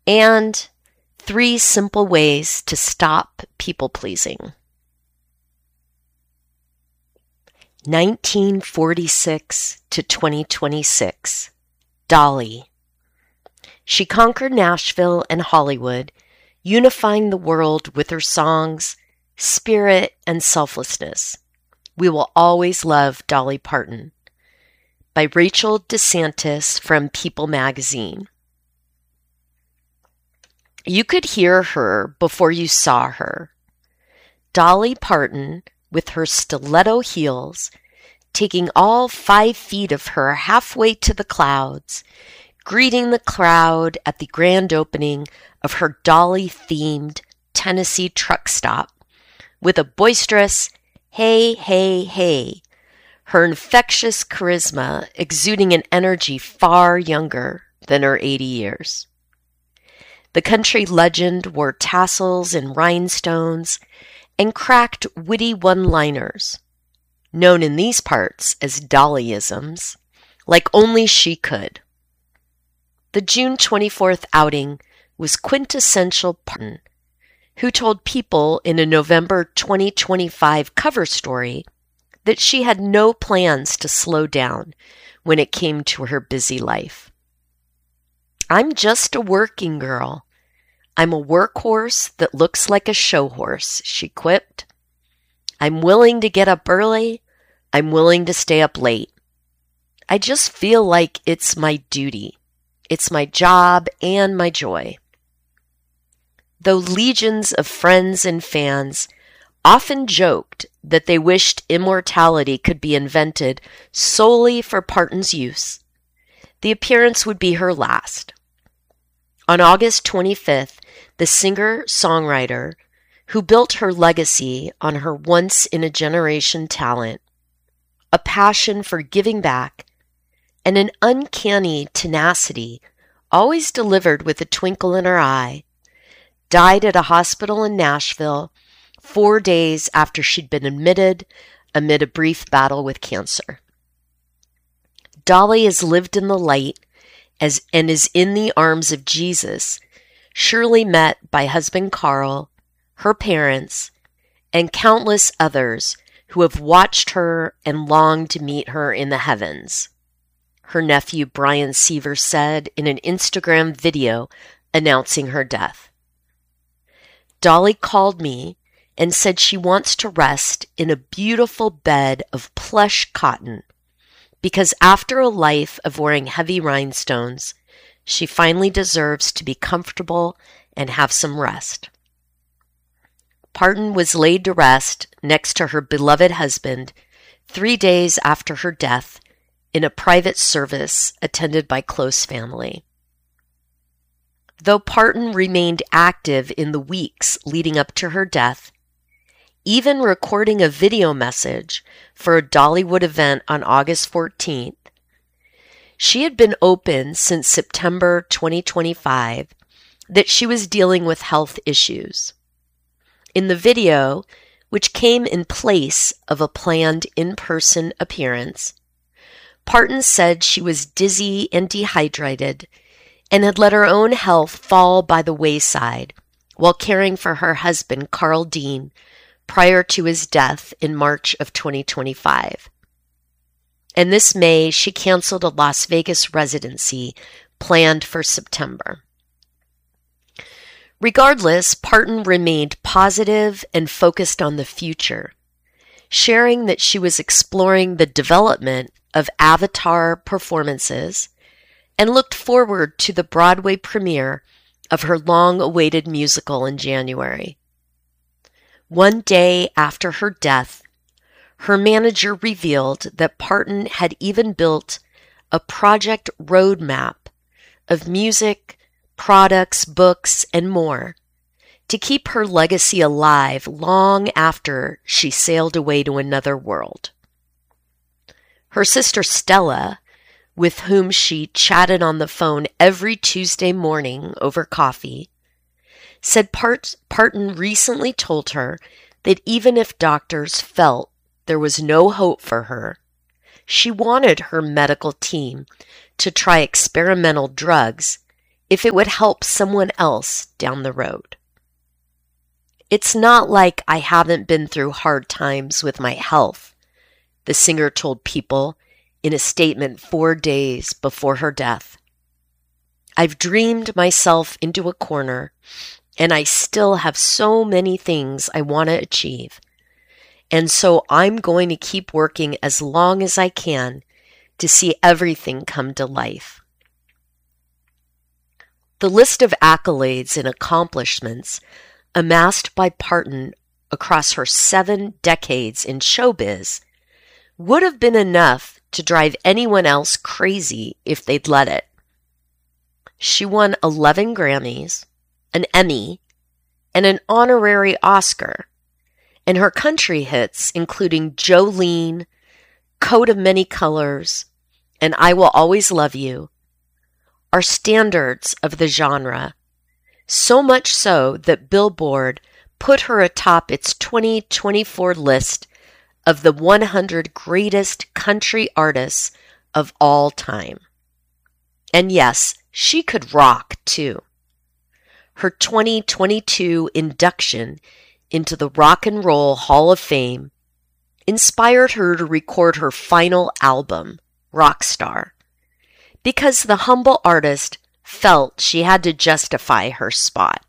and 3 simple ways to stop people-pleasing. 1946 to 2026. Dolly. She conquered Nashville and Hollywood, unifying the world with her songs, spirit, and selflessness. We will always love Dolly Parton. By Rachel DeSantis from People magazine. You could hear her before you saw her. Dolly Parton, with her stiletto heels, taking all 5 feet of her halfway to the clouds, greeting the crowd at the grand opening of her Dolly-themed Tennessee truck stop with a boisterous, "Hey, hey, hey," her infectious charisma exuding an energy far younger than her 80 years. The country legend wore tassels and rhinestones and cracked witty one-liners, known in these parts as Dollyisms, like only she could. The June 24th outing was quintessential Parton, who told People in a November 2025 cover story that she had no plans to slow down when it came to her busy life. "I'm just a working girl. I'm a workhorse that looks like a show horse," she quipped. "I'm willing to get up early. I'm willing to stay up late. I just feel like it's my duty. It's my job and my joy." Though legions of friends and fans often joked that they wished immortality could be invented solely for Parton's use, the appearance would be her last. On August 25th, the singer-songwriter, who built her legacy on her once-in-a-generation talent, a passion for giving back, and an uncanny tenacity always delivered with a twinkle in her eye, died at a hospital in Nashville 4 days after she'd been admitted amid a brief battle with cancer. Dolly has lived in the light and is in the arms of Jesus, surely met by husband Carl, her parents, and countless others who have watched her and longed to meet her in the heavens, her nephew Brian Seaver said in an Instagram video announcing her death. Dolly called me and said she wants to rest in a beautiful bed of plush cotton because after a life of wearing heavy rhinestones, she finally deserves to be comfortable and have some rest. Parton was laid to rest next to her beloved husband 3 days after her death in a private service attended by close family. Though Parton remained active in the weeks leading up to her death, even recording a video message for a Dollywood event on August 14th, she had been open since September 2025 that she was dealing with health issues. In the video, which came in place of a planned in-person appearance, Parton said she was dizzy and dehydrated and had let her own health fall by the wayside while caring for her husband, Carl Dean, prior to his death in March of 2025. And this May, she canceled a Las Vegas residency planned for September. Regardless, Parton remained positive and focused on the future, sharing that she was exploring the development of Avatar performances and looked forward to the Broadway premiere of her long-awaited musical in January. One day after her death, her manager revealed that Parton had even built a project roadmap of music, products, books, and more to keep her legacy alive long after she sailed away to another world. Her sister Stella, with whom she chatted on the phone every Tuesday morning over coffee, said Parton recently told her that even if doctors felt there was no hope for her, she wanted her medical team to try experimental drugs if it would help someone else down the road. It's not like I haven't been through hard times with my health, the singer told People in a statement 4 days before her death. I've dreamed myself into a corner, and I still have so many things I want to achieve. And so I'm going to keep working as long as I can to see everything come to life. The list of accolades and accomplishments amassed by Parton across her 7 decades in showbiz would have been enough to drive anyone else crazy if they'd let it. She won 11 Grammys, an Emmy, and an honorary Oscar, and her country hits, including Jolene, Coat of Many Colors, and I Will Always Love You, are standards of the genre, so much so that Billboard put her atop its 2024 list of the 100 greatest country artists of all time. And yes, she could rock too. Her 2022 induction into the Rock and Roll Hall of Fame inspired her to record her final album, Rockstar, because the humble artist felt she had to justify her spot.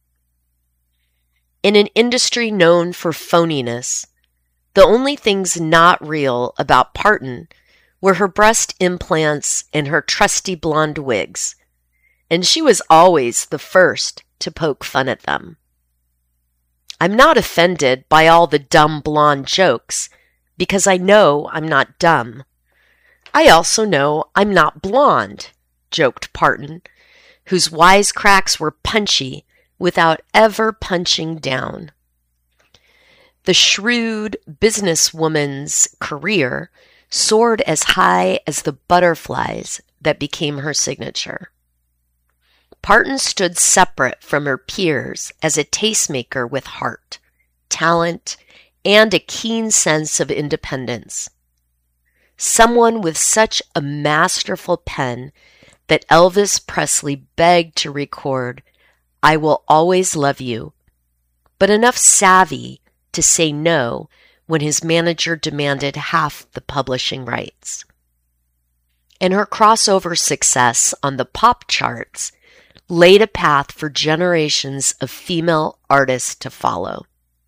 In an industry known for phoniness, the only things not real about Parton were her breast implants and her trusty blonde wigs, and she was always the first to poke fun at them. I'm not offended by all the dumb blonde jokes because I know I'm not dumb. I also know I'm not blonde, joked Parton, whose wisecracks were punchy without ever punching down. The shrewd businesswoman's career soared as high as the butterflies that became her signature. Parton stood separate from her peers as a tastemaker with heart, talent, and a keen sense of independence. Someone with such a masterful pen that Elvis Presley begged to record I Will Always Love You, but enough savvy to say no when his manager demanded half the publishing rights. And her crossover success on the pop charts laid a path for generations of female artists to follow.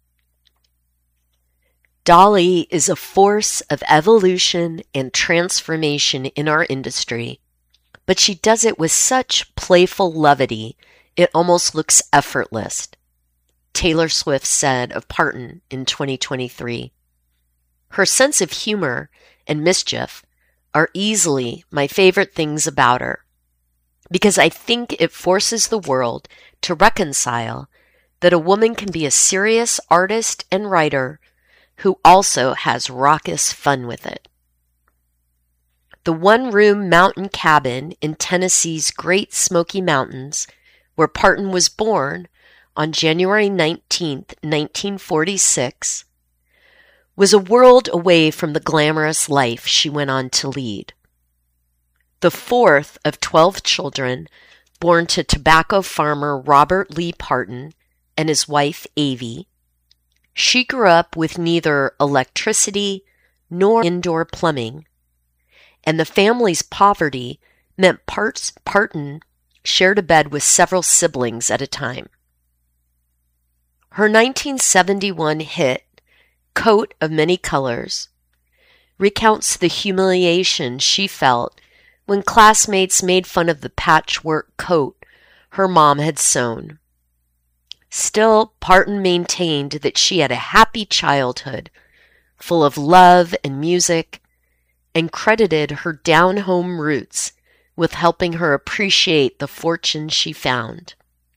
Dolly is a force of evolution and transformation in our industry, but she does it with such playful levity it almost looks effortless, Taylor Swift said of Parton in 2023. Her sense of humor and mischief are easily my favorite things about her, because I think it forces the world to reconcile that a woman can be a serious artist and writer who also has raucous fun with it. The one-room mountain cabin in Tennessee's Great Smoky Mountains, where Parton was born on January 19, 1946, was a world away from the glamorous life she went on to lead. The fourth of 12 children born to tobacco farmer Robert Lee Parton and his wife Avie, she grew up with neither electricity nor indoor plumbing, and the family's poverty meant Parton shared a bed with several siblings at a time. Her 1971 hit, Coat of Many Colors, recounts the humiliation she felt when classmates made fun of the patchwork coat her mom had sewn. Still, Parton maintained that she had a happy childhood, full of love and music, and credited her down-home roots with helping her appreciate the fortune she found.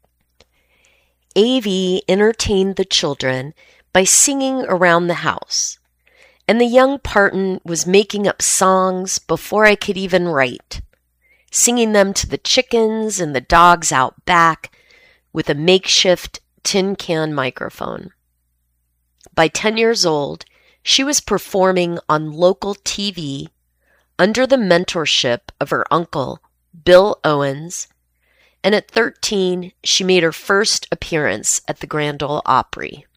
Avie entertained the children by singing around the house, and the young Parton was making up songs before I could even write, singing them to the chickens and the dogs out back with a makeshift tin can microphone. By 10 years old, she was performing on local TV under the mentorship of her uncle, Bill Owens, and at 13, she made her first appearance at the Grand Ole Opry.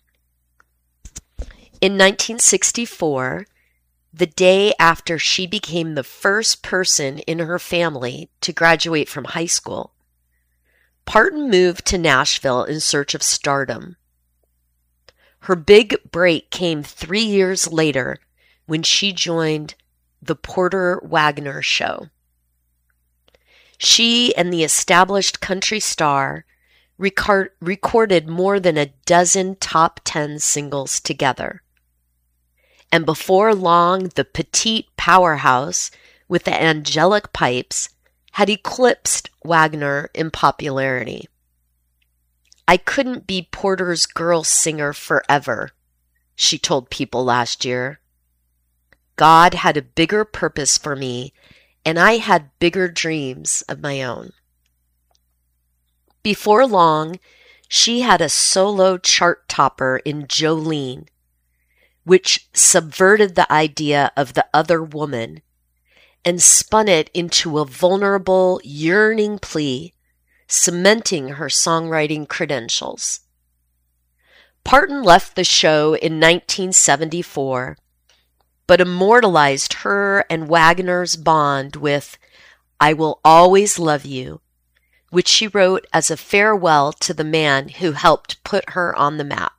In 1964, the day after she became the first person in her family to graduate from high school, Parton moved to Nashville in search of stardom. Her big break came 3 years later when she joined the Porter Wagoner Show. She and the established country star recorded more than a dozen top 10 singles together. And before long, the petite powerhouse with the angelic pipes had eclipsed Wagoner in popularity. "I couldn't be Porter's girl singer forever," she told People last year. "God had a bigger purpose for me, and I had bigger dreams of my own." Before long, she had a solo chart topper in Jolene, which subverted the idea of the other woman and spun it into a vulnerable, yearning plea, cementing her songwriting credentials. Parton left the show in 1974, but immortalized her and Wagoner's bond with "I Will Always Love You," which she wrote as a farewell to the man who helped put her on the map.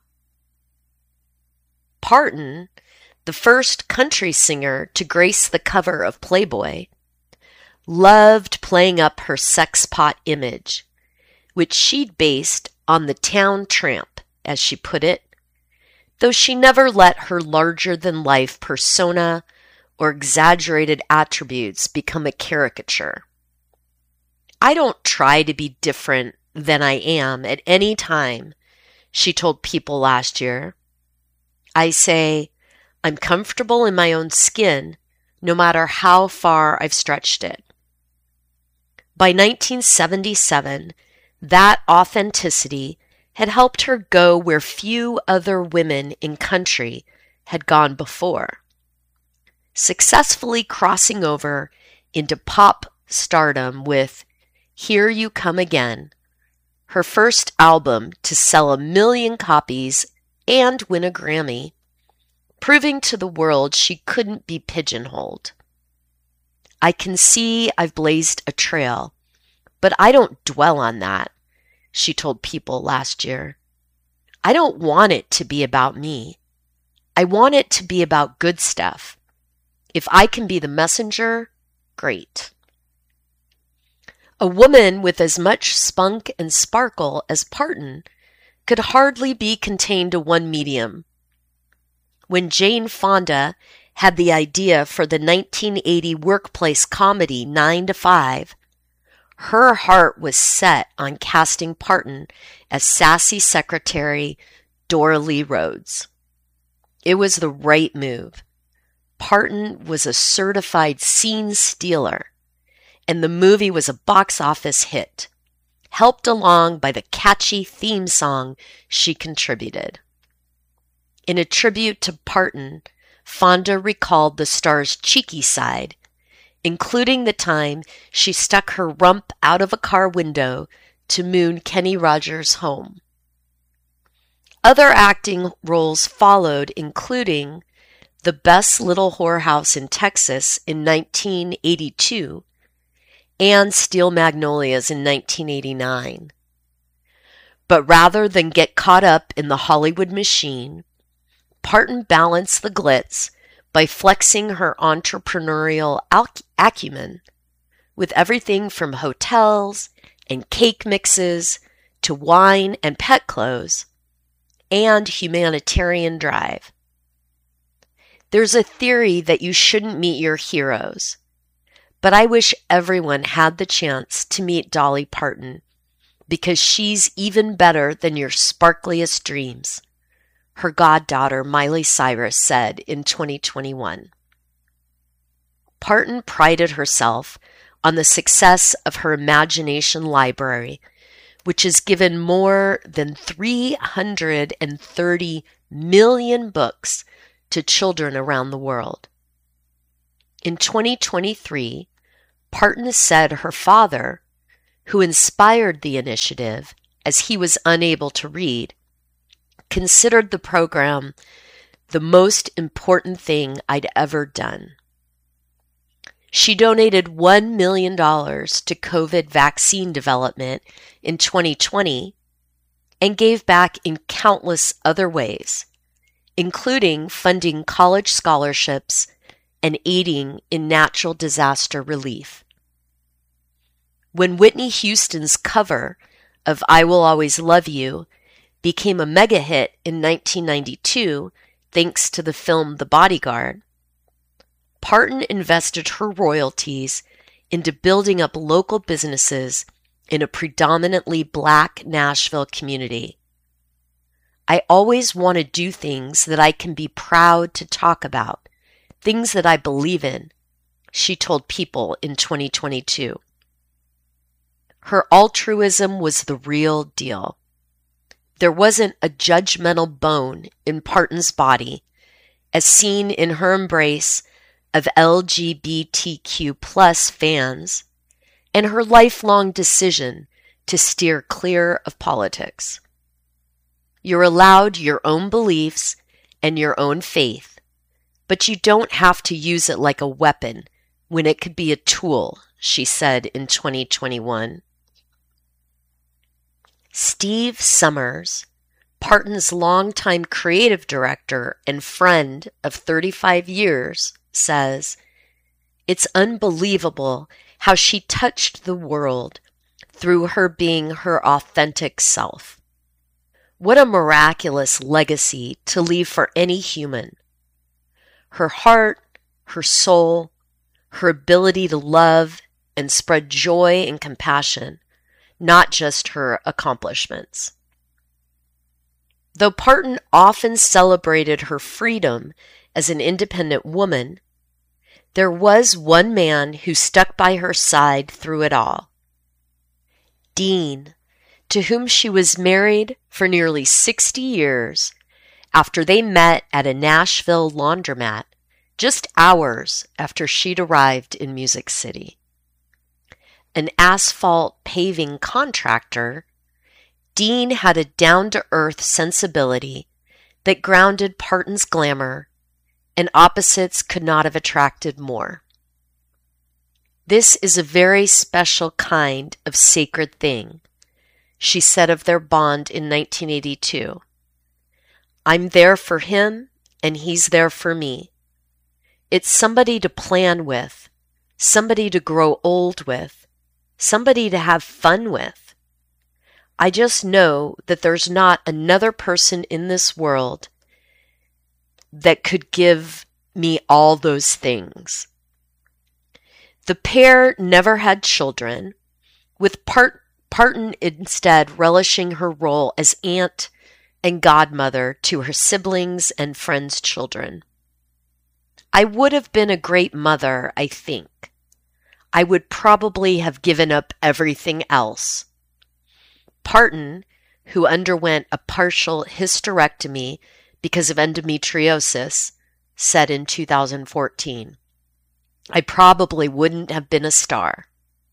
Parton, the first country singer to grace the cover of Playboy, loved playing up her sex pot image, which she'd based on the town tramp, as she put it, though she never let her larger-than-life persona or exaggerated attributes become a caricature. "I don't try to be different than I am at any time," she told People last year. "I say, I'm comfortable in my own skin, no matter how far I've stretched it." By 1977, that authenticity had helped her go where few other women in country had gone before, successfully crossing over into pop stardom with "Here You Come Again," her first album to sell 1 million copies and win a Grammy, proving to the world she couldn't be pigeonholed. "I can see I've blazed a trail, but I don't dwell on that," she told People last year. "I don't want it to be about me. I want it to be about good stuff. If I can be the messenger, great." A woman with as much spunk and sparkle as Parton could hardly be contained to one medium. When Jane Fonda had the idea for the 1980 workplace comedy 9 to 5, her heart was set on casting Parton as sassy secretary Dora Lee Rhodes. It was the right move. Parton was a certified scene stealer, and the movie was a box office hit, helped along by the catchy theme song she contributed. In a tribute to Parton, Fonda recalled the star's cheeky side, including the time she stuck her rump out of a car window to moon Kenny Rogers home. Other acting roles followed, including The Best Little Whorehouse in Texas in 1982 and Steel Magnolias in 1989. But rather than get caught up in the Hollywood machine, Parton balanced the glitz by flexing her entrepreneurial acumen with everything from hotels and cake mixes to wine and pet clothes and humanitarian drive. There's a theory that you shouldn't meet your heroes, but I wish everyone had the chance to meet Dolly Parton because she's even better than your sparkliest dreams, her goddaughter Miley Cyrus said in 2021. Parton prided herself on the success of her imagination library, which has given more than 330 million books to children around the world. In 2023, Parton said her father, who inspired the initiative, as he was unable to read, considered the program the most important thing I'd ever done. She donated $1 million to COVID vaccine development in 2020 and gave back in countless other ways, including funding college scholarships and aiding in natural disaster relief. When Whitney Houston's cover of I Will Always Love You became a mega hit in 1992 thanks to the film The Bodyguard, Parton invested her royalties into building up local businesses in a predominantly Black Nashville community. I always want to do things that I can be proud to talk about, things that I believe in, she told People in 2022. Her altruism was the real deal. There wasn't a judgmental bone in Parton's body, as seen in her embrace of LGBTQ plus fans and her lifelong decision to steer clear of politics. You're allowed your own beliefs and your own faith, but you don't have to use it like a weapon when it could be a tool, she said in 2021. Steve Summers, Parton's longtime creative director and friend of 35 years, says, "It's unbelievable how she touched the world through her being her authentic self. What a miraculous legacy to leave for any human. Her heart, her soul, her ability to love and spread joy and compassion, not just her accomplishments." Though Parton often celebrated her freedom as an independent woman, there was one man who stuck by her side through it all. Dean, to whom she was married for nearly 60 years after they met at a Nashville laundromat just hours after she'd arrived in Music City. An asphalt paving contractor, Dean had a down-to-earth sensibility that grounded Parton's glamour, and opposites could not have attracted more. "This is a very special kind of sacred thing," she said of their bond in 1982. "I'm there for him, and he's there for me. It's somebody to plan with, somebody to grow old with, somebody to have fun with. I just know that there's not another person in this world that could give me all those things." The pair never had children, with Parton instead relishing her role as aunt and godmother to her siblings and friends' children. "I would have been a great mother, I think. I would probably have given up everything else." Parton, who underwent a partial hysterectomy because of endometriosis, said in 2014, "I probably wouldn't have been a star."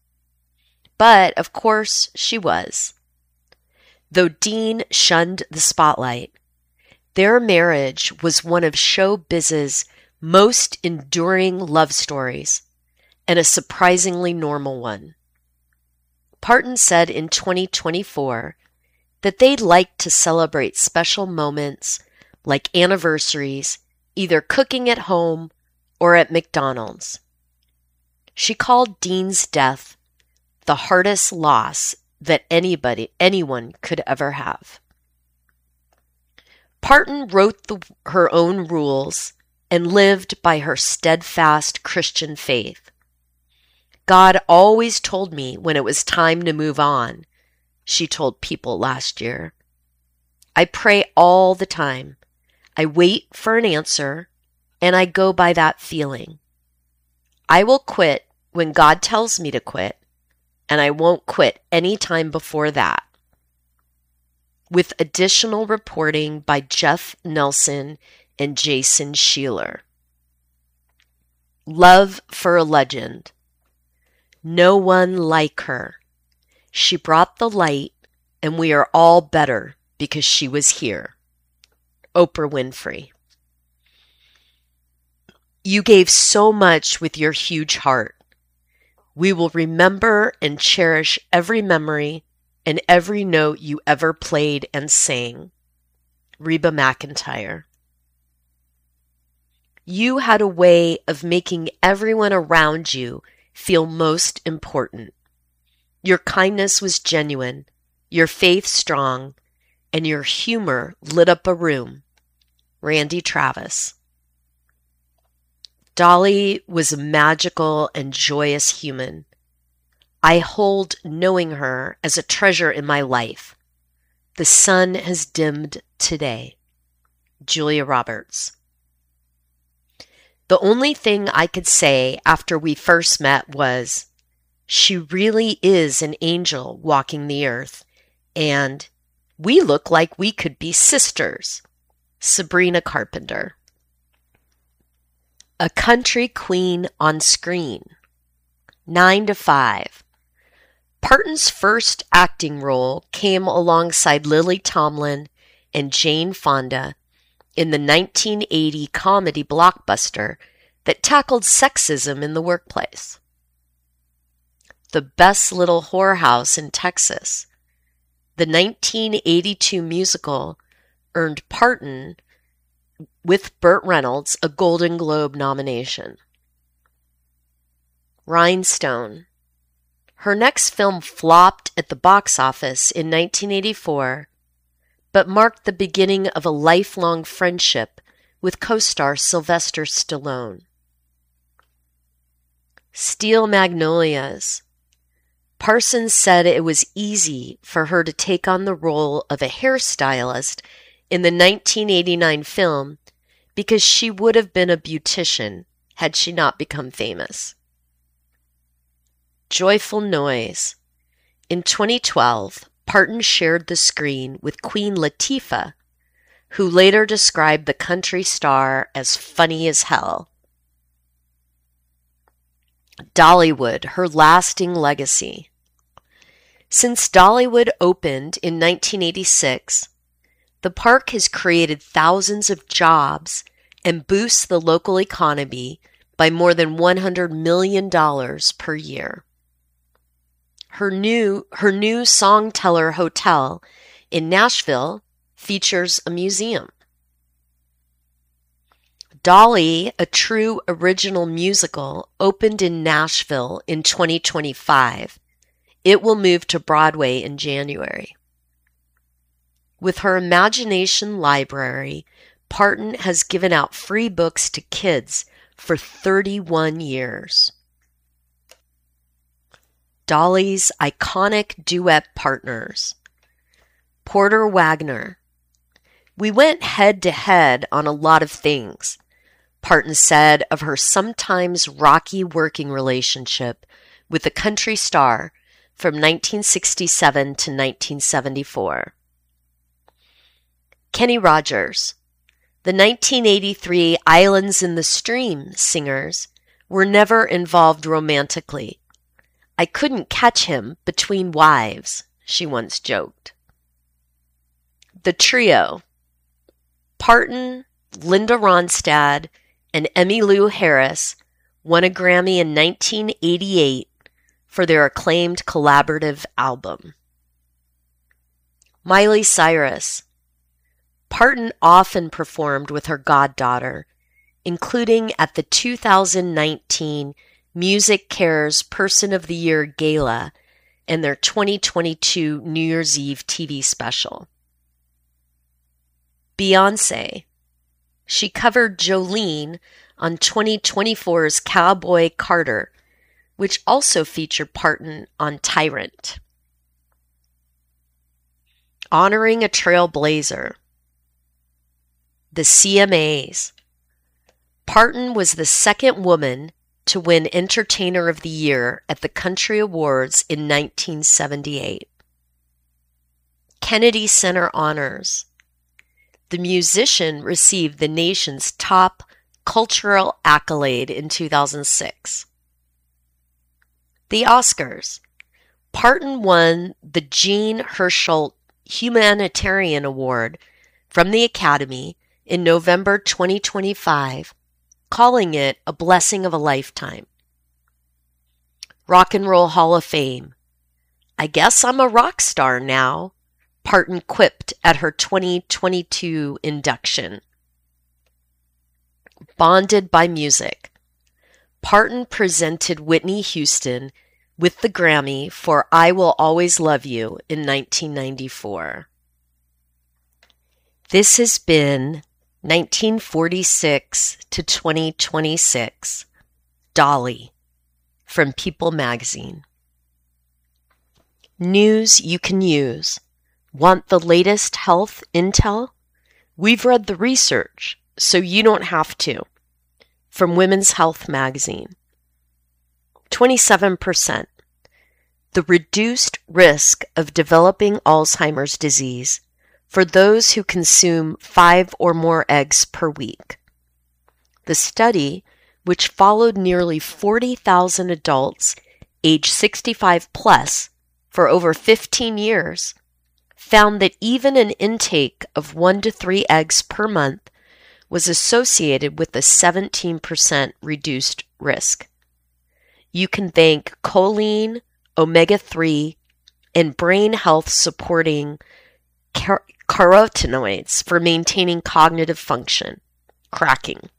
But, of course, she was. Though Dean shunned the spotlight, their marriage was one of showbiz's most enduring love stories, and a surprisingly normal one. Parton said in 2024 that they'd like to celebrate special moments like anniversaries, either cooking at home or at McDonald's. She called Dean's death the hardest loss that anyone could ever have. Parton wrote her own rules and lived by her steadfast Christian faith. "God always told me when it was time to move on," she told People last year. "I pray all the time. I wait for an answer, and I go by that feeling. I will quit when God tells me to quit, and I won't quit any time before that." With additional reporting by Jeff Nelson and Jason Sheeler. Love for a legend. No one like her. She brought the light, and we are all better because she was here. Oprah Winfrey. You gave so much with your huge heart. We will remember and cherish every memory and every note you ever played and sang. Reba McEntire. You had a way of making everyone around you feel most important. Your kindness was genuine, your faith strong, and your humor lit up a room. Randy Travis. Dolly was a magical and joyous human. I hold knowing her as a treasure in my life. The sun has dimmed today. Julia Roberts. The only thing I could say after we first met was, she really is an angel walking the earth, and we look like we could be sisters. Sabrina Carpenter. A country queen on screen. 9 to 5. Parton's first acting role came alongside Lily Tomlin and Jane Fonda in the 1980 comedy blockbuster that tackled sexism in the workplace. The Best Little Whorehouse in Texas, the 1982 musical, earned Parton, with Burt Reynolds, a Golden Globe nomination. Rhinestone. Her next film flopped at the box office in 1984, but marked the beginning of a lifelong friendship with co-star Sylvester Stallone. Steel Magnolias. Parsons said it was easy for her to take on the role of a hairstylist in the 1989 film because she would have been a beautician had she not become famous. Joyful Noise. In 2012, Parton shared the screen with Queen Latifah, who later described the country star as funny as hell. Dollywood, her lasting legacy. Since Dollywood opened in 1986, the park has created thousands of jobs and boosts the local economy by more than $100 million per year. Her new Songteller Hotel in Nashville features a museum. Dolly, a true original musical, opened in Nashville in 2025. It will move to Broadway in January. With her imagination library, Parton has given out free books to kids for 31 years. Dolly's iconic duet partners. Porter Wagner. We went head to head on a lot of things, Parton said of her sometimes rocky working relationship with the country star from 1967 to 1974. Kenny Rogers. The 1983 Islands in the Stream singers were never involved romantically. I couldn't catch him between wives, she once joked. The Trio. Parton, Linda Ronstadt, and Emmylou Harris won a Grammy in 1988 for their acclaimed collaborative album. Miley Cyrus. Parton often performed with her goddaughter, including at the 2019 Music Cares Person of the Year Gala and their 2022 New Year's Eve TV special. Beyoncé. She covered Jolene on 2024's Cowboy Carter, which also featured Parton on Tyrant. Honoring a Trailblazer. The CMAs. Parton was the second woman to win Entertainer of the Year at the Country Awards in 1978. Kennedy Center Honors. The musician received the nation's top cultural accolade in 2006. The Oscars. Parton won the Jean Hersholt Humanitarian Award from the Academy in November 2025, calling it a blessing of a lifetime. Rock and Roll Hall of Fame. I guess I'm a rock star now, Parton quipped at her 2022 induction. Bonded by music. Parton presented Whitney Houston with the Grammy for I Will Always Love You in 1994. This has been 1946 to 2026. Dolly from People Magazine. News you can use. Want the latest health intel? We've read the research, so you don't have to. From Women's Health Magazine. 27%. The reduced risk of developing Alzheimer's disease for those who consume 5 or more eggs per week. The study, which followed nearly 40,000 adults age 65 plus for over 15 years, found that even an intake of 1 to 3 eggs per month was associated with a 17% reduced risk. You can thank choline, omega-3, and brain health supporting carotenoids for maintaining cognitive function. Cracking.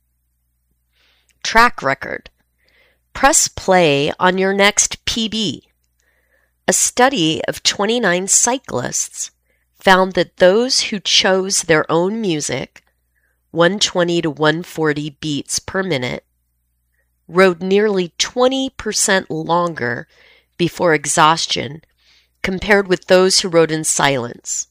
Track record. Press play on your next PB. A study of 29 cyclists found that those who chose their own music, 120 to 140 beats per minute, rode nearly 20% longer before exhaustion compared with those who rode in silence,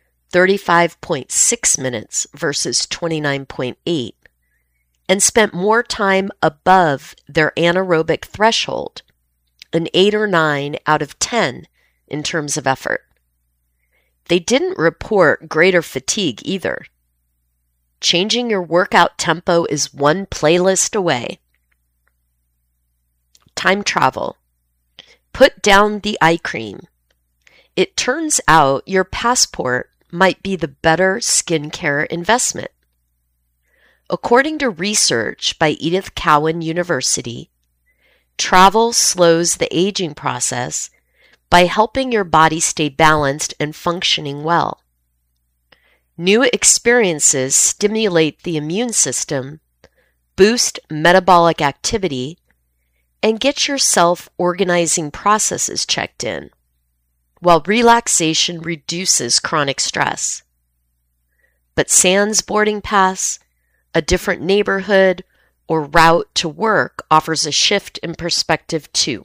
35.6 minutes versus 29.8, and spent more time above their anaerobic threshold, an 8 or 9 out of 10 in terms of effort. They didn't report greater fatigue either. Changing your workout tempo is one playlist away. Time travel. Put down the eye cream. It turns out your passport might be the better skincare investment. According to research by Edith Cowan University, travel slows the aging process by helping your body stay balanced and functioning well. New experiences stimulate the immune system, boost metabolic activity, and get your self-organizing processes checked in, while relaxation reduces chronic stress. But sans boarding pass, a different neighborhood, or route to work offers a shift in perspective too.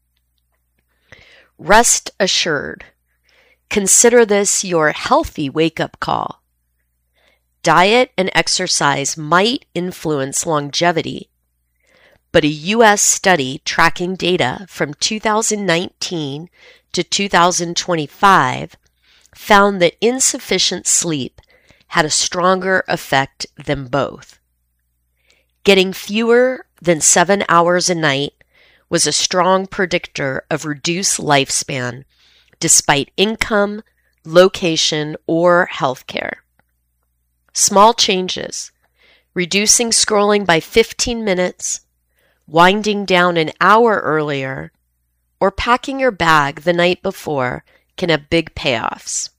Rest assured. Consider this your healthy wake-up call. Diet and exercise might influence longevity, but a U.S. study tracking data from 2019 to 2025 found that insufficient sleep had a stronger effect than both. Getting fewer than 7 hours a night was a strong predictor of reduced lifespan despite income, location, or healthcare. Small changes, reducing scrolling by 15 minutes, winding down an hour earlier, or packing your bag the night before can have big payoffs.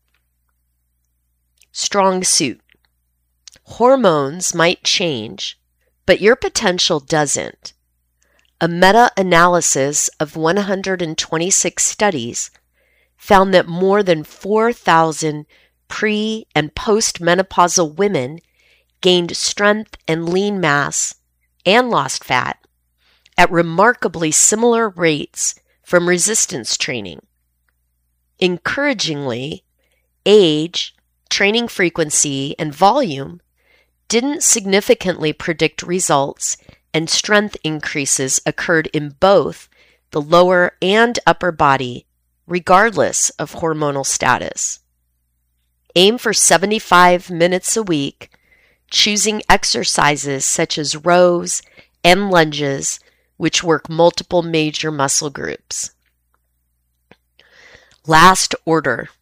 Strong suit. Hormones might change, but your potential doesn't. A meta-analysis of 126 studies found that more than 4,000 pre- and post-menopausal women gained strength and lean mass and lost fat at remarkably similar rates from resistance training. Encouragingly, age, training frequency, and volume didn't significantly predict results, and strength increases occurred in both the lower and upper body, regardless of hormonal status. Aim for 75 minutes a week, choosing exercises such as rows and lunges, which work multiple major muscle groups. Last order.